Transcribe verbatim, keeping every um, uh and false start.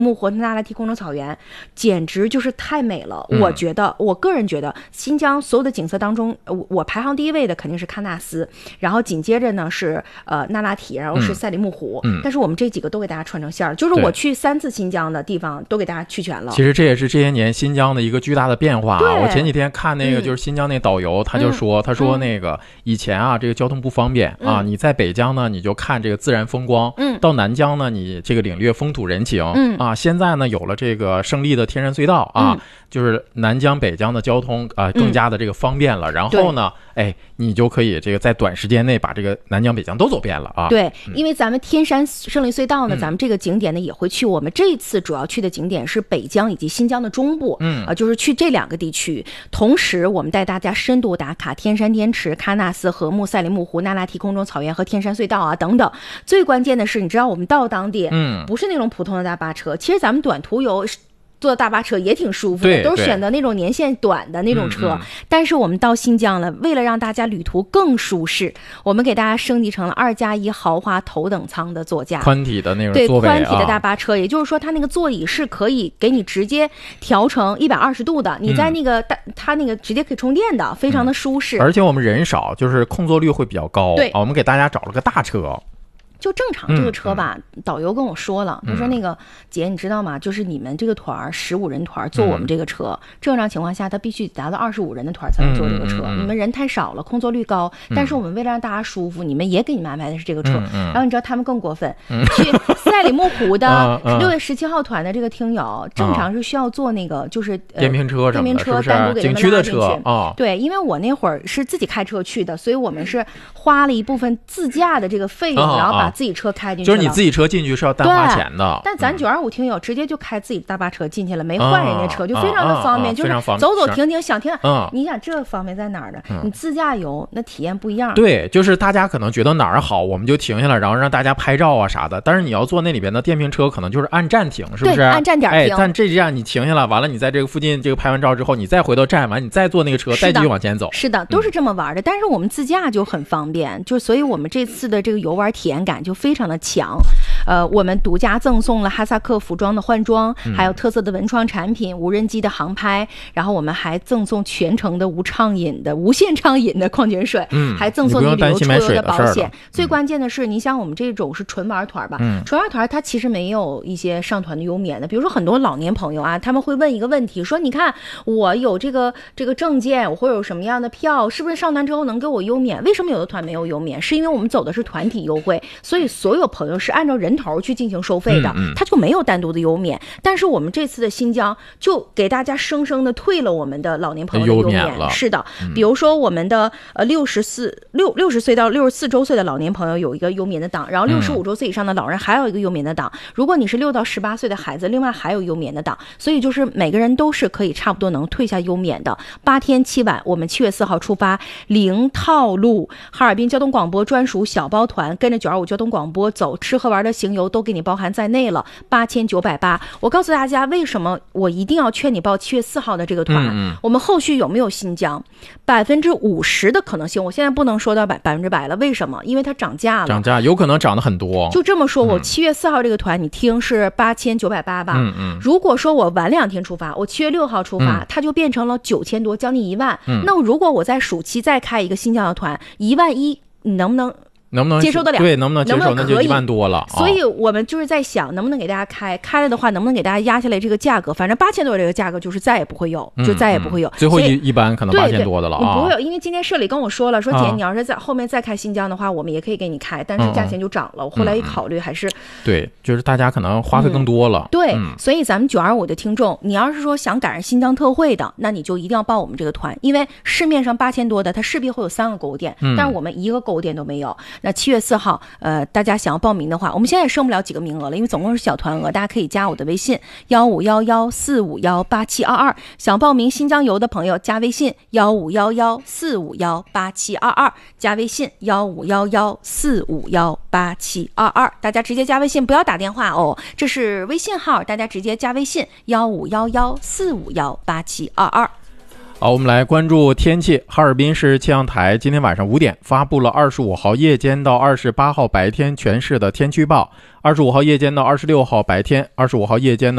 木湖、那拉提空中草原，简直就是太美了。嗯、我觉得，我个人觉得，新疆所有的景色当中，我我排行第一位的肯定是喀纳斯，然后紧接着呢是呃那拉提，然后是赛里木湖。嗯，但是我们这几个都给大家串成线儿，就是我去三次新疆的地方都给大家去全了。 其实这也是这些年新疆的一个巨大的变化啊！我前几天看那个就是新疆那导游，嗯、他就说，他说那个以前啊，这个交通不方便、嗯、啊，你在北疆呢，你就看这个自然风光，嗯，到南疆呢，你这个领略风土人情，嗯啊。现在呢，有了这个胜利的天山隧道啊、嗯，就是南疆北疆的交通啊、呃、更加的这个方便了、嗯。然后呢，哎，你就可以这个在短时间内把这个南疆北疆都走遍了啊。 对，嗯、因为咱们天山胜利隧道呢、嗯，咱们这个景点呢也会去。我们这一次主要去的景点是北疆以及新疆的中部，嗯啊、呃，就是去这两个地区。同时，我们带大家深度打卡天山天池、喀纳斯禾木、赛里木湖、那拉提空中草原和天山隧道啊等等。最关键的是，你知道我们到当地，嗯，不是那种普通的大巴车。其实咱们短途游坐大巴车也挺舒服的，都是选择那种年限短的那种车。嗯嗯、但是我们到新疆了，为了让大家旅途更舒适，我们给大家升级成了二加一豪华头等舱的座驾， 宽体的那种对座位、啊、 宽体的大巴车，也就是说它那个座椅是可以给你直接调成一百二十度的，你在那个、嗯、它那个直接可以充电的，非常的舒适。 嗯、而且我们人少，就是空座率会比较高。 对、 啊，我们给大家找了个大车。 就正常这个车吧、嗯、导游跟我说了，他说那个姐你知道吗，就是你们这个团十五人团坐我们这个车、嗯、正常情况下他必须达到二十五人的团才能坐这个车、嗯嗯嗯、你们人太少了，空座率高、嗯、但是我们为了让大家舒服、嗯、你们也给你们安排的是这个车、嗯嗯、然后你知道他们更过分、嗯、去赛里木湖的六月十七号团的这个听友正常是需要坐那个就是、呃、 电瓶车电瓶车单独给他们拉进去、哦、对，因为我那会儿是自己开车去的，所以我们是花了一部分自驾的这个费用、哦、然后把自己车开进去， 就是你自己车进去是要单花钱的， 但咱九二五听友直接就开自己大巴车进去了，嗯、没换人家车、嗯，就非常的方便，嗯、就是走走停停，想停。嗯，你想这方便在哪儿呢、嗯？你自驾游那体验不一样。 对，就是大家可能觉得哪儿好，我们就停下来，然后让大家拍照啊啥的。但是你要坐那里边的电瓶车，可能就是按站停，是不是？ 按站点停。 哎，但这站你停下来，完了你在这个附近这个拍完照之后，你再回到站，完你再坐那个车，再继续往前走。 是的，都是这么玩的。嗯、但是我们自驾就很方便，就所以我们这次的这个游玩体验感就非常的强。呃，我们独家赠送了哈萨克服装的换装，还有特色的文创产品、无人机的航拍，然后我们还赠送全程的无畅饮的无限畅饮的矿泉水，嗯，还赠送你旅游出游的保险。最关键的是，你想我们这种是纯玩团吧？嗯，纯玩团它其实没有一些上团的优免的，比如说很多老年朋友啊，他们会问一个问题，说你看我有这个这个证件，我会有什么样的票，是不是上团之后能给我优免？为什么有的团没有优免？是因为我们走的是团体优惠，所以所有朋友是按照人头去进行收费的，嗯嗯，它就没有单独的优免。但是我们这次的新疆就给大家生生的退了我们的老年朋友的优免， 优免了。 是的，嗯、比如说我们的呃六十四六六十岁到六十四周岁的老年朋友有一个优免的档，然后六十五周岁以上的老人还有一个优免的档。嗯、如果你是六到十八岁的孩子，另外还有优免的档，所以就是每个人都是可以差不多能退下优免的。八天七晚，我们七月四号出发，零套路，哈尔滨交通广播专属小包团，跟着九二五交通广播走，吃喝玩的行游都给你包含在内了，八千九百八。我告诉大家，为什么我一定要劝你报七月四号的这个团？嗯嗯，我们后续有没有新疆？百分之五十的可能性，我现在不能说到百百分之百了。为什么？因为它涨价了， 涨价有可能涨得很多。 就这么说，我七月四号这个团，你听是八千九百八吧？嗯嗯。如果说我晚两天出发，我七月六号出发，嗯、它就变成了九千多，将近一万。嗯。那如果我在暑期再开一个新疆的团，一万一，你能不能？ 能不能接受得了？ 对，能不能接受？那就一万多了。 所以我们就是在想，能不能给大家开开了的话，能不能给大家压下来这个价格？反正八千多这个价格就是再也不会有，就再也不会有。 嗯嗯、最后一一般可能八千多的了啊。 不会有，因为今天社里跟我说了，说姐，你要是在后面再开新疆的话，我们也可以给你开，但是价钱就涨了。我后来一考虑，还是对，就是大家可能花费更多了。 嗯、对、嗯，所以咱们九二五的听众，你要是说想赶上新疆特惠的，那你就一定要报我们这个团，因为市面上八千多的，它势必会有三个购物店，嗯、但是我们一个购物店都没有。那七月四号。呃，大家想要报名的话，我们现在也剩不了几个名额了，因为总共是小团额，大家可以加我的微信幺五幺幺四五幺八七二二。想报名新疆游的朋友，加微信幺五幺幺四五幺八七二二，加微信幺五幺幺四五幺八七二二。大家直接加微信，不要打电话哦，这是微信号，大家直接加微信幺五幺幺四五幺八七二二。 好，我们来关注天气。哈尔滨市气象台今天晚上五点发布了二十五号夜间到二十八号白天全市的天气预报。二十五号夜间到二十六号白天，二十五号夜间呢